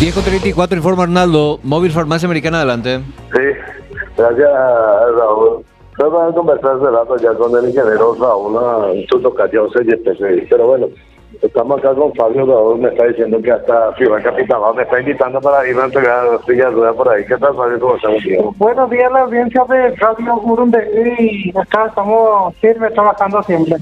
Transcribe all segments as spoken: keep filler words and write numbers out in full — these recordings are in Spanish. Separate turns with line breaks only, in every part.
diez con treinta y cuatro, informa Arnaldo. Móvil Farmacia Americana, adelante.
Sí, gracias Raúl. Yo voy a conversar hace rato ya con el ingeniero Raúl en su tocayo y P C I, pero bueno, estamos acá con Fabio. Raúl me está diciendo que hasta Ciudad Capital me está invitando para ir a entregar sillas de ruedas por ahí. ¿Qué tal, Fabio? ¿Cómo estamos?
Buenos días, la audiencia de Radio Urunde, y acá estamos firme trabajando siempre.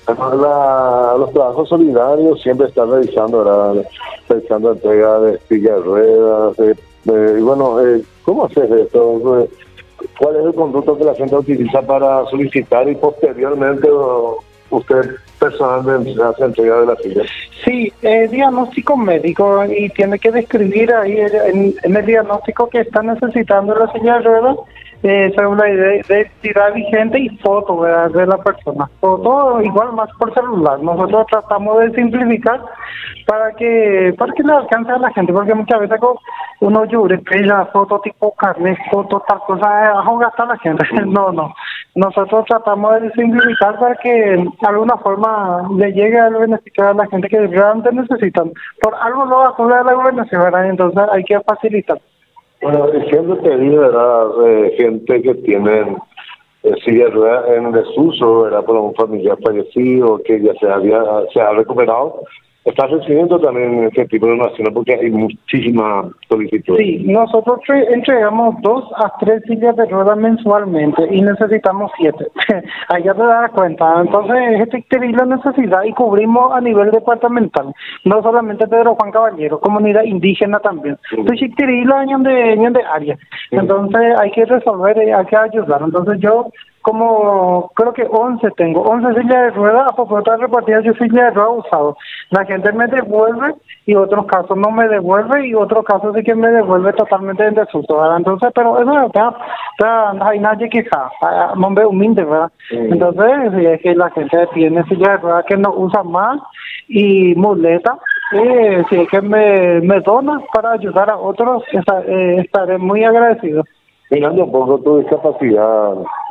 La, los trabajos solidarios siempre están realizando, ¿verdad? Realizando entrega de sillas de ruedas. Eh, eh, y bueno, eh, ¿cómo haces esto? Eh, ¿Cuál es el conducto que la gente utiliza para solicitar y posteriormente o, usted personalmente hace entrega de la silla?
Sí, eh, diagnóstico médico, y tiene que describir ahí en, en el diagnóstico que está necesitando la silla de ruedas, eh, según la identidad vigente y foto, ¿verdad?, de la persona. Foto igual más por celular. Nosotros tratamos de simplificar para que para que le alcance a la gente, porque muchas veces uno llora, la foto tipo carnet, foto tal cosa, ajo gasta la gente. No, no. Nosotros tratamos de simplificar para que de alguna forma le llegue al beneficio a la gente que realmente necesitan. Por algo lo va a la gobernación, ¿verdad? Entonces hay que facilitar.
Bueno, siempre te digo, ¿verdad? Eh, gente que tienen eh, silla de ruedas en desuso, ¿verdad? Por un familiar fallecido que ya se había se ha recuperado. ¿Estás recibiendo también este tipo de donaciones? Porque hay muchísimas solicitudes.
Sí, nosotros entregamos dos a tres sillas de ruedas mensualmente y necesitamos siete. Allá te das cuenta. Entonces, es terrible la necesidad y cubrimos a nivel departamental. No solamente Pedro Juan Caballero, comunidad indígena también. Entonces, es terrible año de, año de área. Entonces, hay que resolver, hay que ayudar. Entonces, yo... como creo que once tengo, once sillas de ruedas, por otras repartidas yo sillas de ruedas usado. La gente me devuelve y otros casos no me devuelve y otros casos sí que me devuelve totalmente en desuso, ¿verdad? Entonces, pero eso está, está, no hay nadie que queja, hombre humilde, ¿verdad? Sí. Entonces, sí, es que la gente tiene sillas de ruedas que no usa más y muleta. Eh, si es que me, me dona para ayudar a otros, esta, eh, estaré muy agradecido.
Mirando un poco tu discapacidad,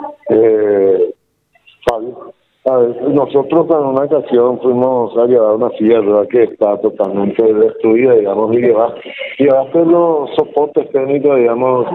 eh, Fabio, a ver, nosotros en una ocasión fuimos a llevar una silla, ¿verdad?, que está totalmente destruida, digamos, y llevar, llevaste los soportes técnicos, digamos,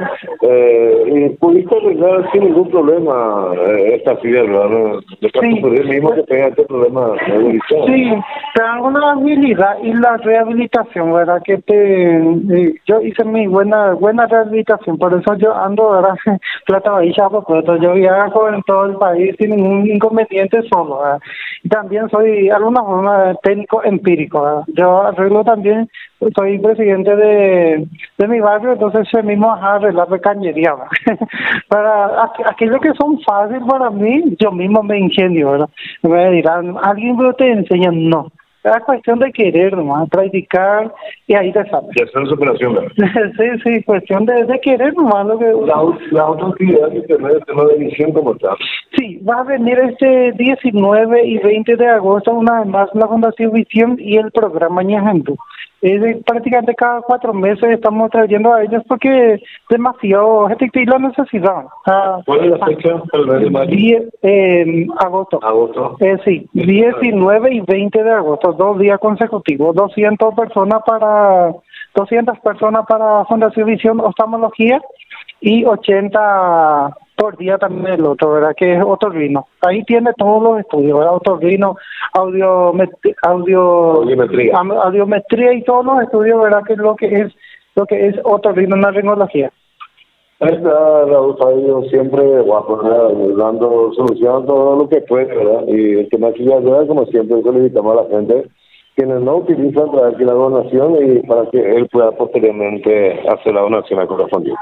eh, y pudiste arreglar sin ningún problema eh, esta silla, ¿verdad? No, sí. El mismo que tenga este problema de evolución.
Sí, tengo la habilidad y la rehabilitación, ¿verdad? Que te, eh, yo hice mi buena buena rehabilitación, por eso yo ando, ¿verdad? Plata Bahía, pues yo viajo en todo el país sin ningún inconveniente solo, ¿verdad? Y también soy, de alguna forma, técnico empírico, ¿verdad? Yo arreglo también, soy presidente de, de mi barrio, entonces yo mismo arreglar de cañería, ¿verdad? Para aquello que son fáciles para mí, yo mismo me ingenio, ¿verdad? Me dirán, ¿alguien te enseña? No. Es cuestión de querer nomás, practicar y ahí te sale.
Ya está en superación, ¿verdad?
Sí, sí, cuestión de, de querer nomás. Lo que...
La, la otra actividad que tenés es tema de emisión como tal.
Sí, va a venir este diecinueve y veinte de agosto una vez más la Fundación Visión y el programa Ñajandú. Es prácticamente cada cuatro meses estamos trayendo a ellos porque es demasiado gente y la necesidad. Ah,
¿Cuál es la fecha? ¿El mes de mayo?
diez, eh, agosto.
Agosto.
Eh, sí, diecinueve y veinte de agosto, dos días consecutivos, doscientas personas para doscientas personas para Fundación Visión Oftalmología y ochenta por día también el otro, ¿verdad? Que es otorrino. Ahí tiene todos los estudios, ¿verdad? Otorrino, audiometría, audio,
audiometría.
audiometría y todos los estudios, ¿verdad? Que es lo que es lo que es otorrino en la ringología.
Ahí está Raúl Fabio, siempre guapo, ¿verdad? Dando solución a todo lo que puede, ¿verdad? Y el tema que ya ¿verdad? Como siempre solicitamos a la gente quienes no utilizan para que la donación y para que él pueda posteriormente hacer la donación a correspondiente.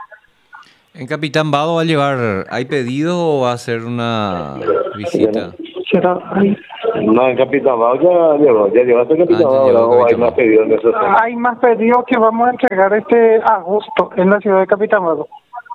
En Capitán Vado va a llevar, ¿hay pedido o va a hacer una visita?
¿Será ahí?
No, en Capitán Vado ya llevó, ya llevaste Capitán
Ah, ya
Vado,
llevó
o hay
Capitán
más
Vado.
pedidos en ese tema.
Hay más pedidos que vamos a entregar este agosto en la ciudad de Capitán Vado.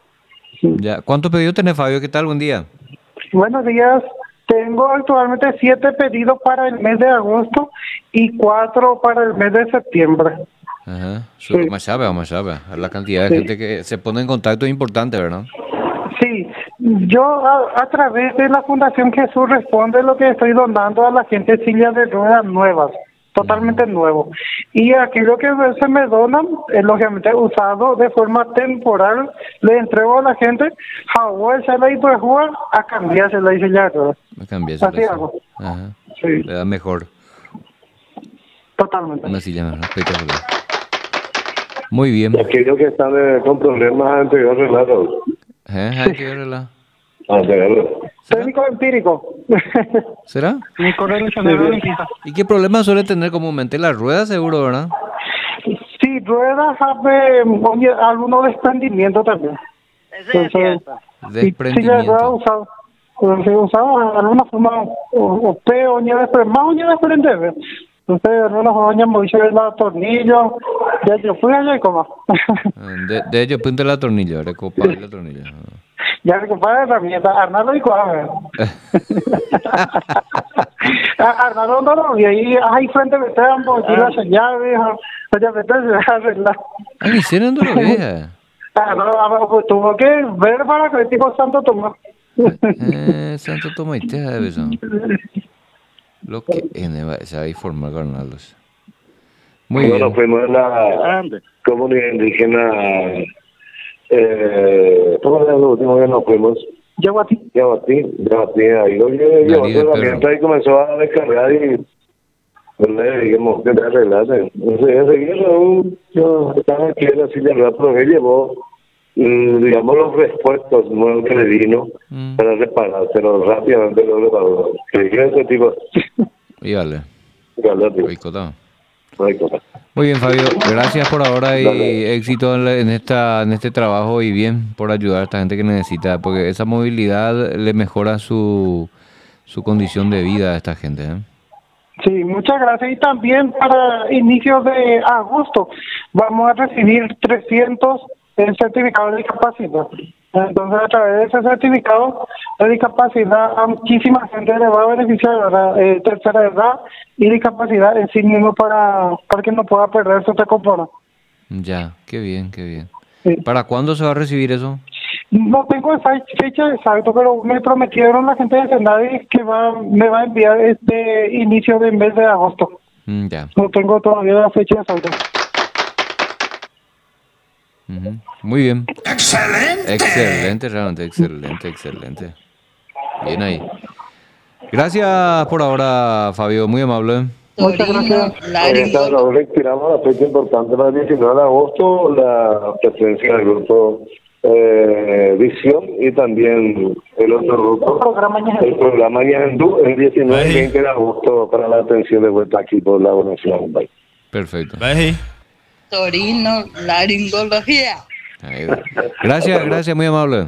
Ya. ¿Cuántos pedidos tenés, Fabio? ¿Qué tal? Buen día.
Buenos días. Tengo actualmente siete pedidos para el mes de agosto y cuatro para el mes de septiembre.
Ajá.
Sí.
Más sabe, más sabe. La cantidad de
Sí.
gente que se pone en contacto es importante, ¿verdad?
Sí, yo a, a través de la Fundación Jesús Responde lo que estoy donando a la gente sillas de ruedas nuevas. totalmente nuevo. Y aquí lo que se me donan, es lógicamente usado de forma temporal, le entrego a la gente, jabón, se la y pues jugar a cambiarse la dice ya.
Me cambias. Así
hago.
Ajá.
Sí.
Le da mejor.
Totalmente.
Una silla mejor, espectacular. Muy bien.
Y aquellos que están eh, con problemas anteriores, relato.
¿Eh? Hay que verla.
Anteriores.
Técnico empírico.
¿Será?
Mi correo
¿Y qué problemas suele tener comúnmente? La rueda, seguro, ¿verdad?
Sí, ruedas, sabe, oye, algunos desprendimientos también. Entonces,
desprendimiento.
Sí, ya he usado. Se usaba de alguna forma, o, o pe, oña de más oña de frente. Entonces, de alguna forma, oña me hice los tornillos, ya yo fui allá y como.
De, de ello, punta la tornilla, recopa la tornilla.
Ya recupera la herramienta, Arnaldo y cuadra. Arnaldo no lo vi ahí, ahí frente a Betambo, aquí la llave, oye, vete a arreglar.
Ah, ¿en serio no lo veía?
Ah, no, pues tuvo que ver para que el tipo Santo Tomás.
Eh, Santo Tomás, te de eso. Lo que es, se va a informar con Arnaldo. Muy
bueno,
bien.
fuimos en la comunidad indígena. Eh, ¿Cómo era lo último que nos fuimos?
Yaguatí.
Yaguatí, Yaguatí, ahí lo que llevó su herramienta y comenzó a descargar y le dijimos que te arreglaste. Entonces, enseguida yo estaba aquí en la silla, pero él llevó, digamos, los repuestos nuevos que le vino mm. para reparárselo rápidamente, lo reparó. Que dije ese tipo.
Y vale.
Vale, tío.
Muy bien, Fabio, gracias por ahora y Dale. éxito en, la, en esta en este trabajo y bien por ayudar a esta gente que necesita, porque esa movilidad le mejora su su condición de vida a esta gente, ¿eh?
Sí, muchas gracias. Y también para inicios de agosto vamos a recibir trescientos certificados de discapacidad. Entonces, a través de ese certificado de discapacidad, a muchísima gente le va a beneficiar, ¿verdad? Eh, tercera edad y discapacidad en sí mismo para, para que no pueda perder su compra.
Ya, qué bien, qué bien.
Sí.
¿Para cuándo se va a recibir eso?
No tengo esa fecha exacta, pero me prometieron la gente de Senadi que va, me va a enviar este inicio del mes de agosto.
Mm, ya.
No tengo todavía la fecha exacta.
Uh-huh. Muy bien.
¡Excelente!
Excelente, realmente, excelente, excelente. Bien ahí. Gracias por ahora, Fabio, muy amable.
Muchas gracias.
Ahora expiramos la fecha importante para el diecinueve de agosto, la presencia del grupo eh, Visión y también el otro grupo, el programa
programa
Ñandú, el diecinueve y veinte de agosto para la atención de vuelta aquí por la Universidad.
Perfecto.
Bye.
Torino, laringología.
Gracias, gracias, muy amable.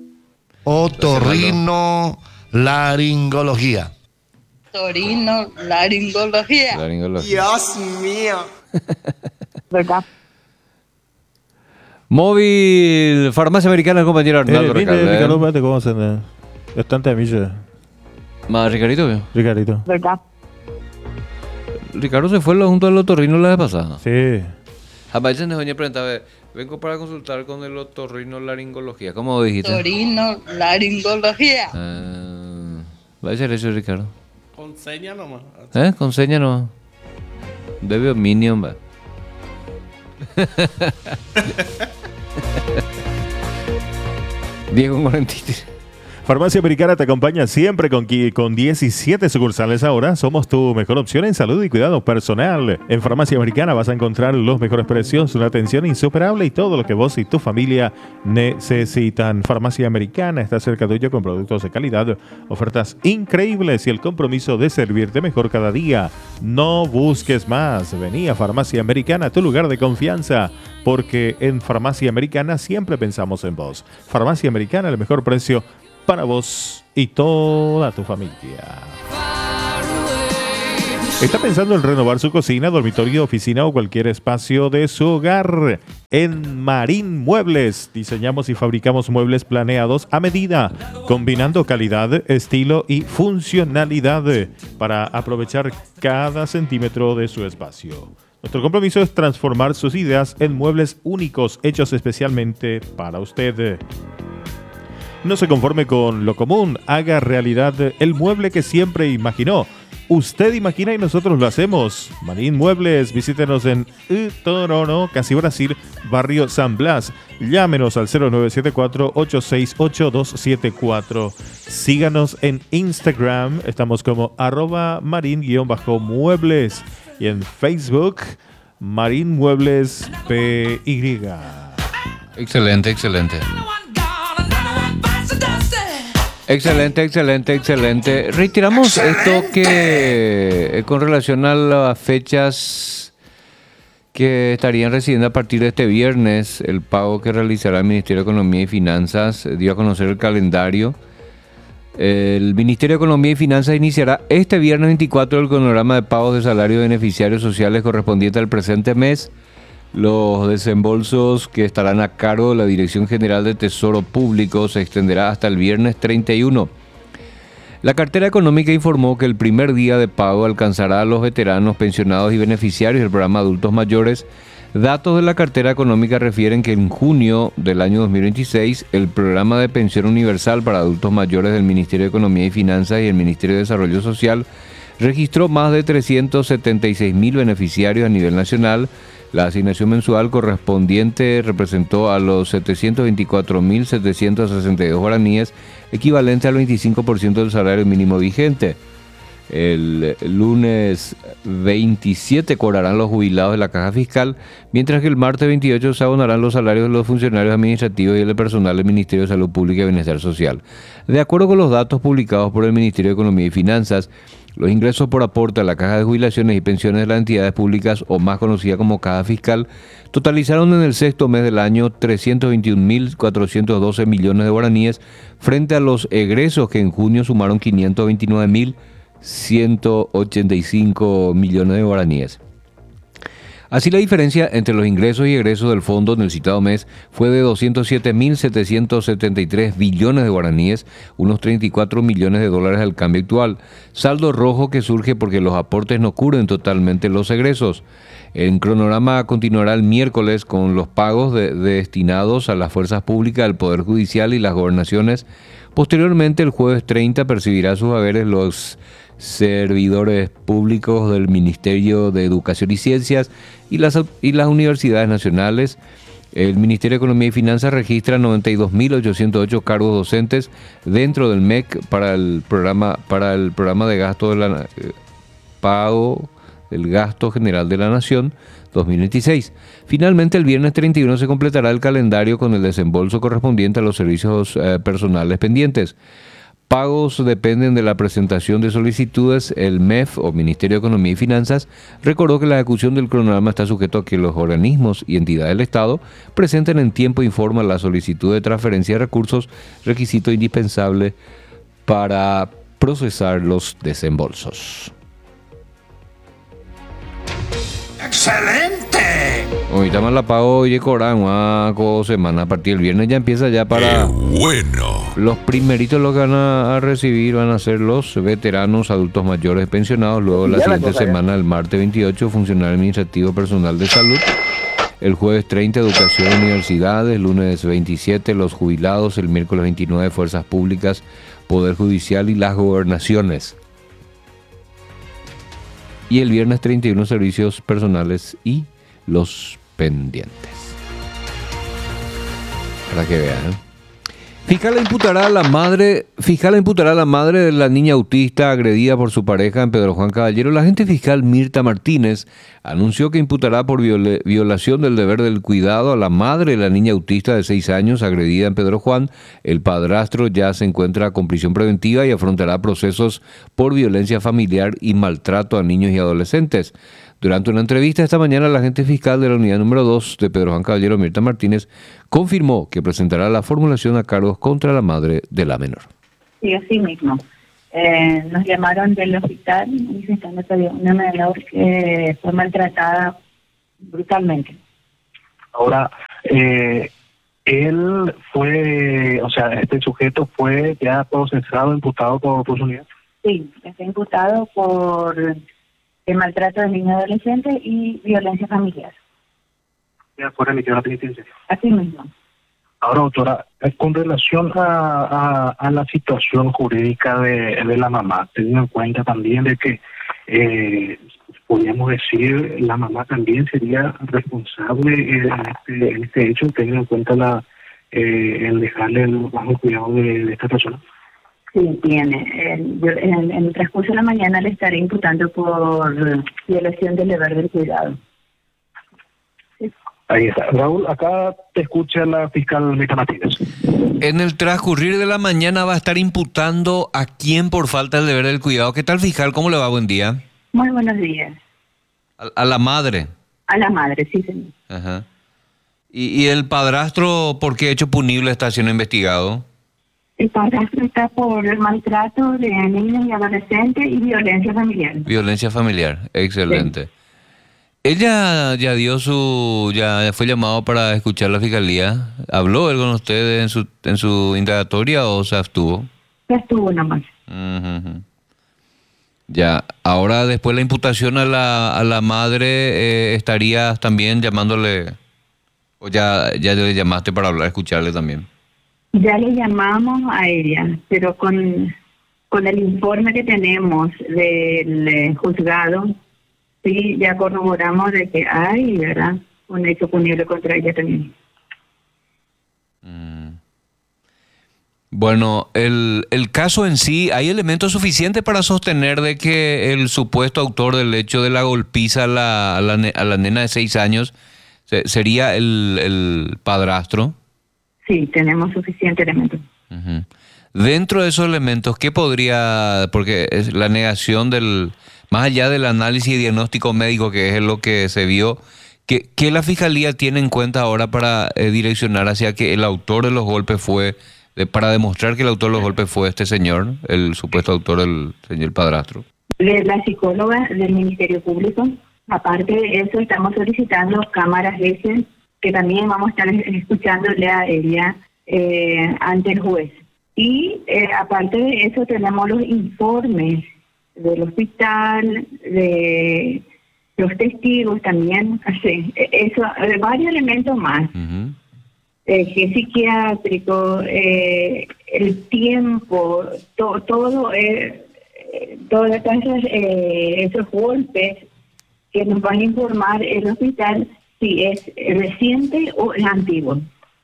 Otorrino, laringología.
Torino, laringología.
Laringología.
Dios mío.
¿Verdad?
Móvil, Farmacia Americana, el compañero Arnaldo
eh,
Recalde.
Ricardo, espérate, ¿cómo se llama? Estante de millas.
¿Más Ricardito? ¿Vio?
Ricardito.
¿Verdad?
Ricardo se fue junto al otorrino la vez pasada.
Sí.
Jamás se nos venía a preguntar, vengo para consultar con el otorrino laringología. ¿Cómo dijiste?
Torino, laringología.
Uh, ¿Va a ser eso, Ricardo?
Con seña nomás.
¿Eh? Con seña nomás. Bebe Minion, va. Diego Morentiti.
Farmacia Americana te acompaña siempre con, con diecisiete sucursales ahora. Somos tu mejor opción en salud y cuidado personal. En Farmacia Americana vas a encontrar los mejores precios, una atención insuperable y todo lo que vos y tu familia necesitan. Farmacia Americana está cerca tuyo con productos de calidad, ofertas increíbles y el compromiso de servirte mejor cada día. No busques más. Vení a Farmacia Americana, tu lugar de confianza, porque en Farmacia Americana siempre pensamos en vos. Farmacia Americana, el mejor precio para vos y toda tu familia. ¿Está pensando en renovar su cocina, dormitorio, oficina o cualquier espacio de su hogar? En Marín Muebles diseñamos y fabricamos muebles planeados a medida, combinando calidad, estilo y funcionalidad para aprovechar cada centímetro de su espacio. Nuestro compromiso es transformar sus ideas en muebles únicos hechos especialmente para usted. No se conforme con lo común, haga realidad el mueble que siempre imaginó. usted imagina y nosotros lo hacemos. Marín Muebles, visítenos en Torono, Casi Brasil, barrio San Blas. Llámenos al cero nueve siete cuatro, ocho seis ocho, dos siete cuatro. Síganos en Instagram, estamos como arroba marín-muebles. Y en Facebook, Marín Muebles P Y.
Excelente, excelente. Excelente, excelente, excelente. Reiteramos esto que eh, con relación a las fechas que estarían recibiendo a partir de este viernes, el pago que realizará el Ministerio de Economía y Finanzas, dio a conocer el calendario. El Ministerio de Economía y Finanzas iniciará este viernes veinticuatro el cronograma de pagos de salarios de beneficiarios sociales correspondiente al presente mes. Los desembolsos que estarán a cargo de la Dirección General de Tesoro Público se extenderá hasta el viernes treinta y uno. La cartera económica informó que el primer día de pago alcanzará a los veteranos, pensionados y beneficiarios del programa Adultos Mayores. Datos de la cartera económica refieren que en junio del año dos mil veintiséis, el programa de pensión universal para adultos mayores del Ministerio de Economía y Finanzas y el Ministerio de Desarrollo Social registró más de trescientos setenta y seis mil beneficiarios a nivel nacional. La asignación mensual correspondiente representó a los setecientos veinticuatro mil setecientos sesenta y dos guaraníes, equivalente al veinticinco por ciento del salario mínimo vigente. El lunes veintisiete cobrarán los jubilados de la caja fiscal, mientras que el martes veintiocho se abonarán los salarios de los funcionarios administrativos y del personal del Ministerio de Salud Pública y Bienestar Social. De acuerdo con los datos publicados por el Ministerio de Economía y Finanzas, los ingresos por aporte a la caja de jubilaciones y pensiones de las entidades públicas, o más conocida como caja fiscal, totalizaron en el sexto mes del año trescientos veintiún mil cuatrocientos doce millones de guaraníes, frente a los egresos que en junio sumaron quinientos veintinueve mil ciento ochenta y cinco millones de guaraníes. Así, la diferencia entre los ingresos y egresos del fondo en el citado mes fue de doscientos siete mil setecientos setenta y tres billones de guaraníes, unos treinta y cuatro millones de dólares al cambio actual. Saldo rojo que surge porque los aportes no cubren totalmente los egresos. El cronograma continuará el miércoles con los pagos de, de destinados a las fuerzas públicas, al Poder Judicial y las gobernaciones. Posteriormente, el jueves treinta, percibirá sus haberes los servidores públicos del Ministerio de Educación y Ciencias y las, y las universidades nacionales. El Ministerio de Economía y Finanzas registra noventa y dos mil ochocientos ocho cargos docentes dentro del M E C para el programa, para el programa de gasto de la eh, pago del gasto general de la Nación dos mil veintiséis. Finalmente, el viernes treinta y uno se completará el calendario con el desembolso correspondiente a los servicios eh, personales pendientes. Pagos dependen de la presentación de solicitudes. El M E F, o Ministerio de Economía y Finanzas, recordó que la ejecución del cronograma está sujeto a que los organismos y entidades del Estado presenten en tiempo y forma la solicitud de transferencia de recursos, requisito indispensable para procesar los desembolsos.
¡Excelente!
Ahorita más la pago y cobran una semana a partir del viernes, ya empieza ya para...
¡Qué bueno!
Los primeritos los que van a, a recibir van a ser los veteranos, adultos mayores, pensionados. Luego la siguiente semana, el martes veintiocho, funcionario administrativo, personal de salud. El jueves treinta, educación, universidades. El lunes veintisiete, los jubilados. El miércoles veintinueve, fuerzas públicas, Poder Judicial y las gobernaciones. Y el viernes treinta y uno, servicios personales y los pendientes. Para que vean, ¿eh? Fiscal imputará a la madre, fiscal imputará a la madre de la niña autista agredida por su pareja en Pedro Juan Caballero. La agente fiscal Mirta Martínez anunció que imputará por viol- violación del deber del cuidado a la madre de la niña autista de seis años agredida en Pedro Juan. El padrastro ya se encuentra con prisión preventiva y afrontará procesos por violencia familiar y maltrato a niños y adolescentes. Durante una entrevista esta mañana, la agente fiscal de la unidad número dos de Pedro Juan Caballero, Mirta Martínez, confirmó que presentará la formulación a cargos contra la madre de la menor.
Sí, así mismo. Eh, nos llamaron del hospital diciendo que había una menor que fue maltratada brutalmente.
Ahora, eh, él fue, o sea, este sujeto fue ya procesado, imputado por, por su unidad.
Sí, está imputado por el maltrato de niños y adolescentes y violencia familiar.
Ya fue remitido a la penitenciaria.
Así mismo.
Ahora, doctora, con relación a, a, a la situación jurídica de, de la mamá, teniendo en cuenta también de que eh, podríamos decir, la mamá también sería responsable en este, en este hecho, teniendo en cuenta la eh, el dejarle el, bajo el cuidado de, de esta persona.
Sí, tiene. En, en, en el transcurso de la mañana le estaré imputando por violación del deber del cuidado. Sí.
Ahí está. Raúl, acá te escucha la fiscal Mirta Martínez.
En el transcurrir de la mañana va a estar imputando a quién por falta del deber del cuidado. ¿Qué tal, fiscal? ¿Cómo le va? Buen día.
Muy buenos días.
A, a la madre.
A la madre, sí, señor.
Ajá. ¿Y, y el padrastro por qué hecho punible está siendo investigado?
El padrastro está por el maltrato de niños y adolescentes y violencia familiar.
Violencia familiar, excelente. Sí. Ella ya dio su, ya fue llamado para escuchar la fiscalía. ¿Habló él con usted en su en su indagatoria o se abstuvo?
Se abstuvo nomás.
Uh-huh. Ya, ahora después la imputación a la a la madre eh, estarías también llamándole, o ya ya le llamaste para hablar, escucharle también.
Ya le llamamos a ella, pero con, con el informe que tenemos del eh, juzgado, sí, ya corroboramos de que hay, ¿verdad?, un hecho punible contra ella también.
Mm. Bueno, el, el caso en sí, ¿hay elementos suficientes para sostener de que el supuesto autor del hecho de la golpiza a la, a la, a la nena de seis años se, sería el, el padrastro?
Sí, tenemos suficiente elementos.
Uh-huh. Dentro de esos elementos, ¿qué podría, porque es la negación del, más allá del análisis y diagnóstico médico, que es lo que se vio, ¿qué, qué la fiscalía tiene en cuenta ahora para eh, direccionar hacia que el autor de los golpes fue, de, para demostrar que el autor de los golpes fue este señor, el supuesto autor del señor padrastro?
La psicóloga del Ministerio Público, aparte de eso, estamos solicitando cámaras de ese, que también vamos a estar escuchándole a ella eh, ante el juez. Y eh, aparte de eso tenemos los informes del hospital, de los testigos también, así, eso, varios elementos más. Uh-huh. Eh, que psiquiátrico, eh, el tiempo, to, todo, eh, todos esos, eh, esos golpes que nos van a informar el hospital si es reciente o es antiguo.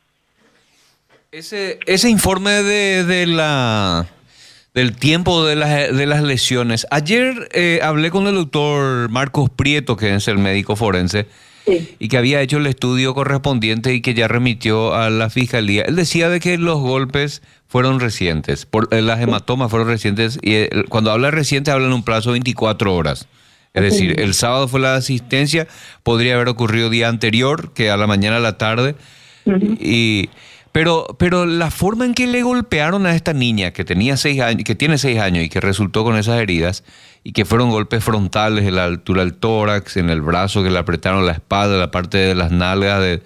Ese ese informe de, de la del tiempo de las de las lesiones. Ayer eh, hablé con el doctor Marcos Prieto, que es el médico forense, sí, y que había hecho el estudio correspondiente y que ya remitió a la fiscalía. Él decía de que los golpes fueron recientes, por, eh, las hematomas fueron recientes, y eh, cuando habla reciente habla en un plazo de veinticuatro horas. Es decir, el sábado fue la asistencia, podría haber ocurrido día anterior, que a la mañana a la tarde. Uh-huh. y pero pero la forma en que le golpearon a esta niña que tenía seis años, que tiene seis años y que resultó con esas heridas, y que fueron golpes frontales en la altura del tórax, en el brazo, que le apretaron la espalda, la parte de las nalgas, de,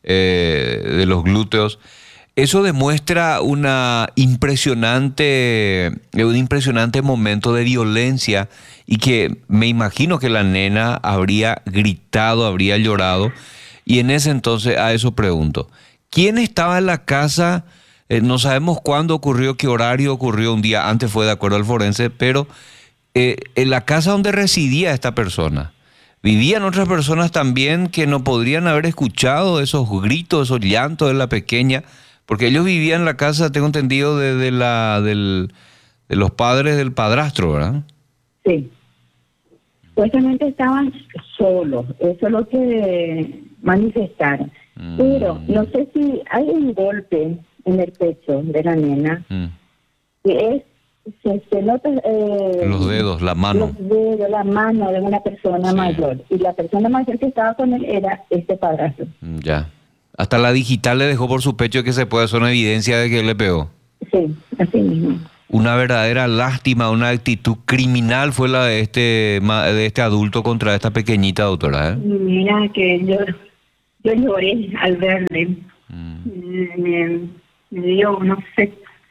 eh, de los glúteos. Eso demuestra una impresionante, un impresionante momento de violencia, y que me imagino que la nena habría gritado, habría llorado. Y en ese entonces a eso pregunto, ¿quién estaba en la casa? Eh, no sabemos cuándo ocurrió, qué horario ocurrió, un día antes fue de acuerdo al forense, pero eh, en la casa donde residía esta persona, ¿vivían otras personas también que no podrían haber escuchado esos gritos, esos llantos de la pequeña? Porque ellos vivían en la casa, tengo entendido, de, de, la, del, de los padres del padrastro, ¿verdad?
Sí. Supuestamente estaban solos, eso es lo que manifestaron. Mm. Pero no sé si hay un golpe en el pecho de la nena, mm. que es, se, se nota... Eh,
los dedos, la mano.
Los dedos, la mano de una persona, sí, mayor. Y la persona mayor que estaba con él era este padrastro.
Ya. Hasta la digital le dejó por su pecho que se puede hacer una evidencia de que él le pegó.
Sí, así mismo.
Una verdadera lástima, una actitud criminal fue la de este de este adulto contra esta pequeñita, doctora, ¿eh?
Mira que yo, yo lloré al verle. Mm. Me, me dio, no sé.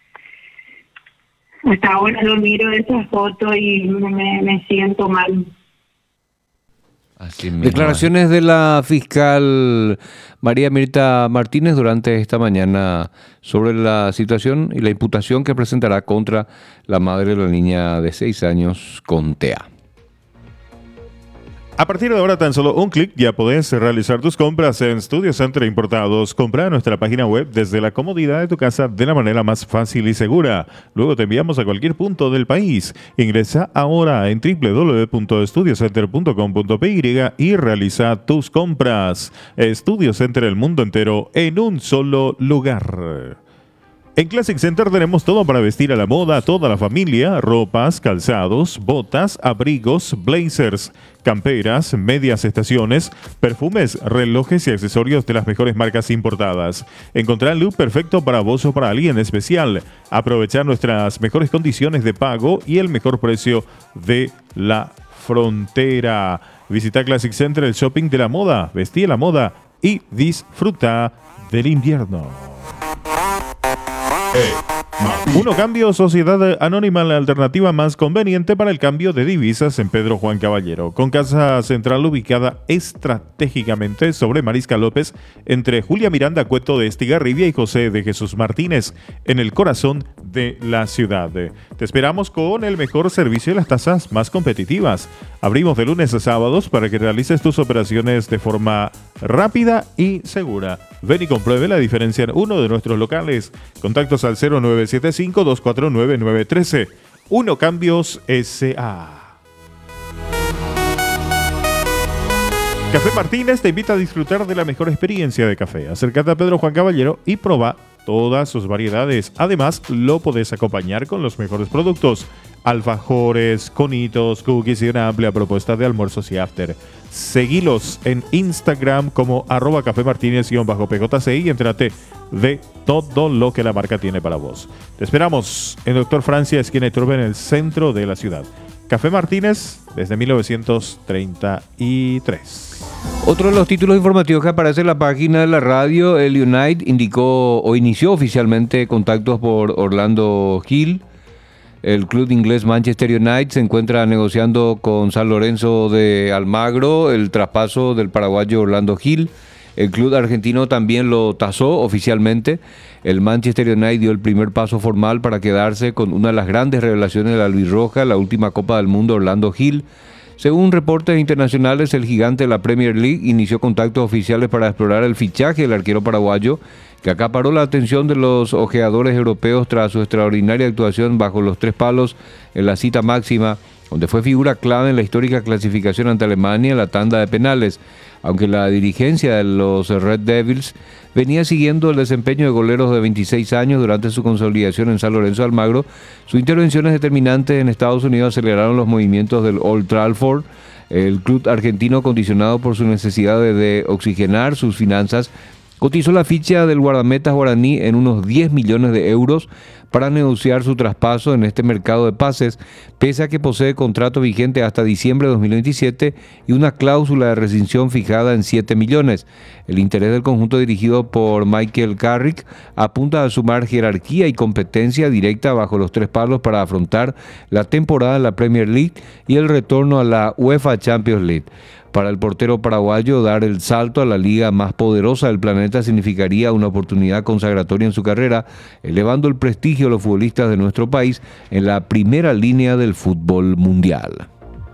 Hasta ahora lo miro de esa foto y me, me siento mal.
Así mismo. Declaraciones de la fiscal María Mirta Martínez durante esta mañana sobre la situación y la imputación que presentará contra la madre de la niña de seis años con T E A.
A partir de ahora, tan solo un clic ya podés realizar tus compras en Studio Center Importados. Compra nuestra página web desde la comodidad de tu casa de la manera más fácil y segura. Luego te enviamos a cualquier punto del país. Ingresa ahora en doble u doble u doble u punto studio center punto com punto p y y realiza tus compras. Studio Center, el mundo entero en un solo lugar. En Classic Center tenemos todo para vestir a la moda, toda la familia: ropas, calzados, botas, abrigos, blazers, camperas, medias estaciones, perfumes, relojes y accesorios de las mejores marcas importadas. Encontrar el look perfecto para vos o para alguien especial. Aprovechar nuestras mejores condiciones de pago y el mejor precio de la frontera. Visita Classic Center, el shopping de la moda. Vestí a la moda y disfruta del invierno. Uno Cambio, sociedad anónima, la alternativa más conveniente para el cambio de divisas en Pedro Juan Caballero, con casa central ubicada estratégicamente sobre Mariscal López, entre Julia Miranda Cueto de Estigarribia y José de Jesús Martínez, en el corazón de la ciudad. Te esperamos con el mejor servicio y las tasas más competitivas. Abrimos de lunes a sábados para que realices tus operaciones de forma rápida y segura. Ven y compruebe la diferencia en uno de nuestros locales. Contactos al cero nueve siete cinco, dos cuatro nueve, nueve uno tres. Uno Cambios S A Café Martínez te invita a disfrutar de la mejor experiencia de café. Acércate a Pedro Juan Caballero y proba todas sus variedades. Además, lo podés acompañar con los mejores productos: alfajores, conitos, cookies y una amplia propuesta de almuerzos y after. Seguilos en Instagram como arroba café martínez-P J C y entrate de todo lo que la marca tiene para vos. Te esperamos en Doctor Francia, esquina Iturbe, en el centro de la ciudad. Café Martínez desde mil novecientos treinta y tres.
Otro de los títulos informativos que aparece en la página de la radio: el United indicó o inició oficialmente contactos por Orlando Gil. El club inglés Manchester United se encuentra negociando con San Lorenzo de Almagro el traspaso del paraguayo Orlando Gil. El club argentino también lo tasó oficialmente. El Manchester United dio el primer paso formal para quedarse con una de las grandes revelaciones de la albirroja, la última Copa del Mundo, Orlando Gil. Según reportes internacionales, el gigante de la Premier League inició contactos oficiales para explorar el fichaje del arquero paraguayo, que acaparó la atención de los ojeadores europeos tras su extraordinaria actuación bajo los tres palos en la cita máxima, donde fue figura clave en la histórica clasificación ante Alemania en la tanda de penales. Aunque la dirigencia de los Red Devils venía siguiendo el desempeño de goleros de veintiséis años durante su consolidación en San Lorenzo de Almagro, sus intervenciones determinantes en Estados Unidos aceleraron los movimientos del Old Trafford. El club argentino, condicionado por su necesidad de, de oxigenar sus finanzas, cotizó la ficha del guardameta guaraní en unos diez millones de euros para negociar su traspaso en este mercado de pases, pese a que posee contrato vigente hasta diciembre de dos mil veintisiete y una cláusula de rescisión fijada en siete millones. El interés del conjunto dirigido por Michael Carrick apunta a sumar jerarquía y competencia directa bajo los tres palos para afrontar la temporada de la Premier League y el retorno a la UEFA Champions League. Para el portero paraguayo, dar el salto a la liga más poderosa del planeta significaría una oportunidad consagratoria en su carrera, elevando el prestigio de los futbolistas de nuestro país en la primera línea del fútbol mundial.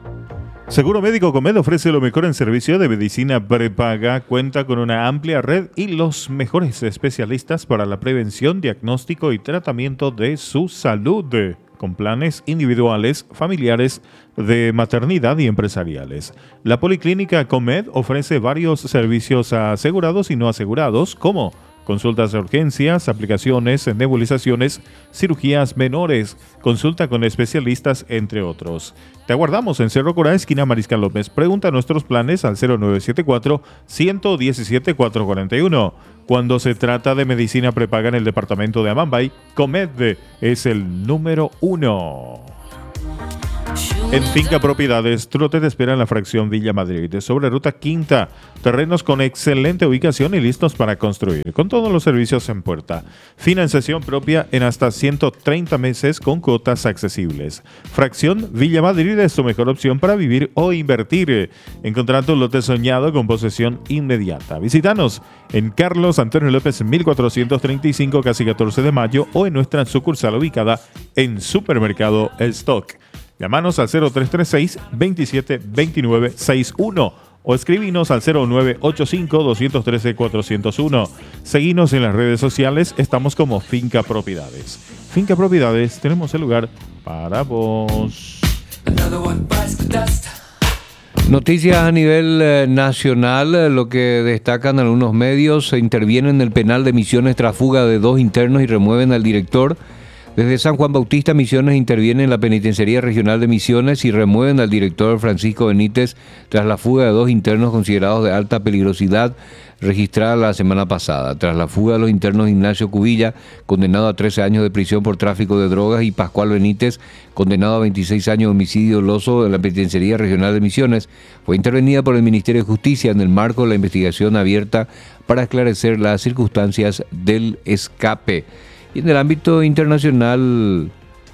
Seguro Médico Comed ofrece lo mejor en servicio de medicina prepaga. Cuenta con una amplia red y los mejores especialistas para la prevención, diagnóstico y tratamiento de su salud, con planes individuales, familiares, de maternidad y empresariales. La Policlínica Comed ofrece varios servicios a asegurados y no asegurados, como consultas de urgencias, aplicaciones, nebulizaciones, cirugías menores, consulta con especialistas, entre otros. Te aguardamos en Cerro Corá, esquina Mariscal López. Pregunta nuestros planes al cero nueve siete cuatro, uno uno siete, cuatro cuatro uno. Cuando se trata de medicina prepaga en el departamento de Amambay, Comed es el número uno. En Finca Propiedades, Trote te espera en la fracción Villa Madrid, sobre Ruta Quinta. Terrenos con excelente ubicación y listos para construir, con todos los servicios en puerta. Financiación propia en hasta ciento treinta meses con cuotas accesibles. Fracción Villa Madrid es tu mejor opción para vivir o invertir. Encontrá tu lote soñado con posesión inmediata. Visítanos en Carlos Antonio López mil cuatrocientos treinta y cinco, casi catorce de mayo, o en nuestra sucursal ubicada en Supermercado El Stock. Llámanos al cero tres tres seis, veintisiete veintinueve sesenta y uno o escribinos al cero nueve ocho cinco, dos uno tres, cuatro cero uno. Seguinos en las redes sociales, estamos como Finca Propiedades. Finca Propiedades, tenemos el lugar para vos.
Noticias a nivel eh, nacional, eh, lo que destacan algunos medios: se interviene en el penal de Misiones tras fuga de dos internos y remueven al director. Desde San Juan Bautista, Misiones interviene en la Penitenciaría Regional de Misiones y remueven al director Francisco Benítez tras la fuga de dos internos considerados de alta peligrosidad registrada la semana pasada. Tras la fuga de los internos Ignacio Cubilla, condenado a trece años de prisión por tráfico de drogas, y Pascual Benítez, condenado a veintiséis años de homicidio doloso en la Penitenciaría Regional de Misiones, fue intervenida por el Ministerio de Justicia en el marco de la investigación abierta para esclarecer las circunstancias del escape. Y en el ámbito internacional,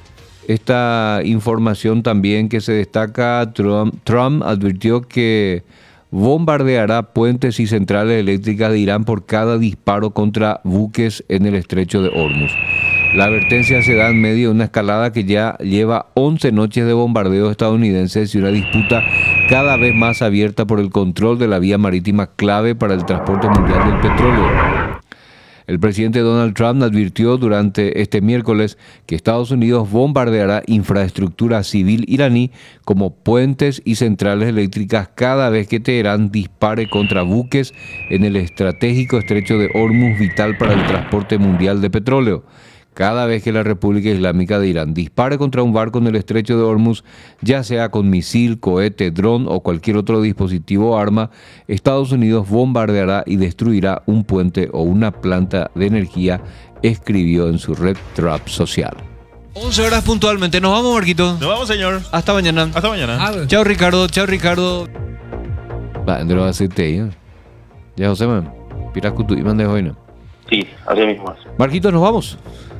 esta información también que se destaca: Trump, Trump advirtió que bombardeará puentes y centrales eléctricas de Irán por cada disparo contra buques en el estrecho de Hormuz. La advertencia se da en medio de una escalada que ya lleva once noches de bombardeos estadounidenses y una disputa cada vez más abierta por el control de la vía marítima clave para el transporte mundial del petróleo. El presidente Donald Trump advirtió durante este miércoles que Estados Unidos bombardeará infraestructura civil iraní como puentes y centrales eléctricas cada vez que Teherán dispare contra buques en el estratégico estrecho de Hormuz, vital para el transporte mundial de petróleo. Cada vez que la República Islámica de Irán dispare contra un barco en el estrecho de Hormuz, ya sea con misil, cohete, dron o cualquier otro dispositivo o arma, Estados Unidos bombardeará y destruirá un puente o una planta de energía, escribió en su red Trap social.
once horas puntualmente. Nos vamos, Marquito.
Nos vamos, señor.
Hasta mañana.
Hasta mañana.
Chao, Ricardo. Chao, Ricardo.
Va, Andrés va a decirte, ¿eh? Ya, José, man. Piracutu y mande hoy, ¿no?
Sí, así mismo.
Marquito, nos vamos.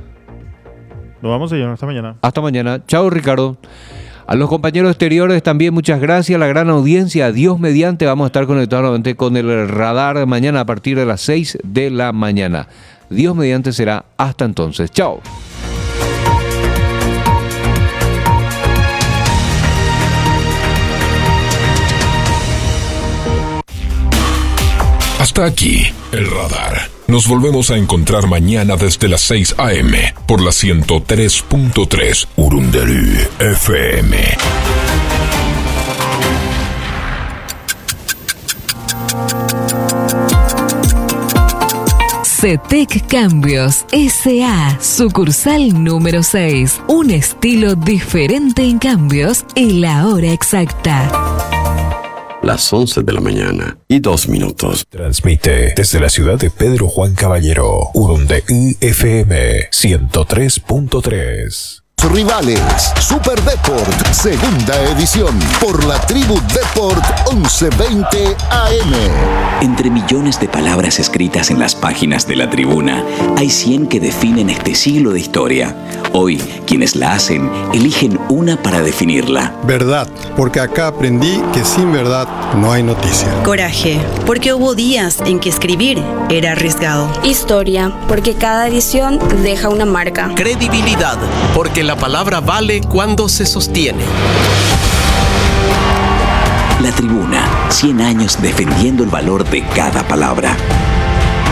Nos vamos, señor. Hasta mañana.
Hasta mañana. Chao, Ricardo. A los compañeros exteriores también muchas gracias. A la gran audiencia. Dios mediante. Vamos a estar conectados nuevamente con el radar mañana a partir de las seis de la mañana. Dios mediante será hasta entonces. Chao.
Hasta aquí, el radar. Nos volvemos a encontrar mañana desde las seis a eme por la ciento tres punto tres Urundelú F M.
CETEC Cambios S A, sucursal número seis. Un estilo diferente en cambios y la hora exacta.
Las once de la mañana y dos minutos.
Transmite desde la ciudad de Pedro Juan Caballero, Urundelú F M ciento tres punto tres.
Rivales, Super Deport, segunda edición, por la Tribu Deport once veinte A M.
Entre millones de palabras escritas en las páginas de la tribuna, hay cien que definen este siglo de historia. Hoy, quienes la hacen, eligen una para definirla.
Verdad, porque acá aprendí que sin verdad no hay noticia.
Coraje, porque hubo días en que escribir era arriesgado.
Historia, porque cada edición deja una marca.
Credibilidad, porque la palabra vale cuando se sostiene.
La Tribuna, cien años defendiendo el valor de cada palabra.